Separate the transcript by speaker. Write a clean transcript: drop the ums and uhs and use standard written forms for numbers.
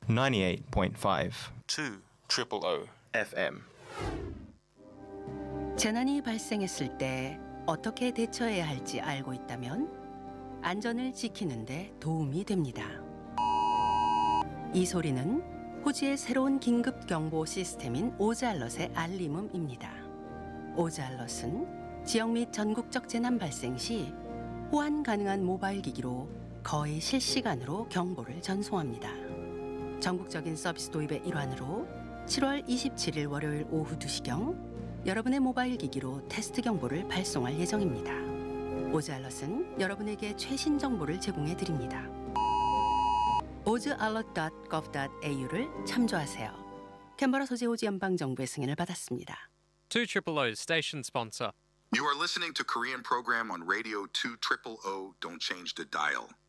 Speaker 1: 98.5 2 FM.
Speaker 2: 재난이 발생했을 때 어떻게 대처해야 할지 알고 있다면 안전을 지키는 데 도움이 됩니다. 이 소리는 호주의 새로운 긴급 경보 시스템인 오즈알럿의 알림음입니다. 오즈알럿은 지역 및 전국적 재난 발생 시 호환 가능한 모바일 기기로 거의 실시간으로 경보를 전송합니다. 전국적인 서비스 도입의 일환으로 7월 27일 월요일 오후 2시경 여러분의 모바일 기기로 테스트 경보를 발송할 예정입니다. 오즈알럿은 여러분에게 최신 정보를 제공해 드립니다. ozealert.gov.au를 참조하세요. 캔버라 소재 호주 연방정부의 승인을 받았습니다.
Speaker 3: 200 station sponsor.
Speaker 4: You are listening to Korean program on radio 200. Don't change the dial.